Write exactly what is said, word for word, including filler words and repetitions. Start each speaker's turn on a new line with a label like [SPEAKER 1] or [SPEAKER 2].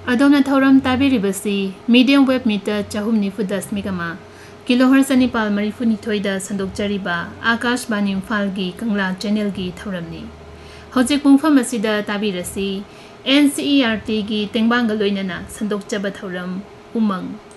[SPEAKER 1] अदोमना थौरम ताबिरिबसी medium wave metre चहुम निफु दशमिक अमा kilohertz अनिपाल मरीफु निथोइदा संदोकचरिबा Akashvani Imphal की कंगला चैनल की थौरमनी हौजिक पुंगफम असिदा ताबिरसी N C E R T की तेंबांग लोइनना संदोकचबा थौरम उमंग